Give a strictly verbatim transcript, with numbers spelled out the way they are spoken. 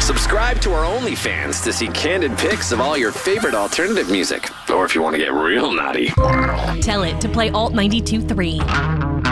Subscribe to our OnlyFans to see candid pics of all your favorite alternative music. Or if you want to get real naughty, Tell it to play Alt ninety-two point three.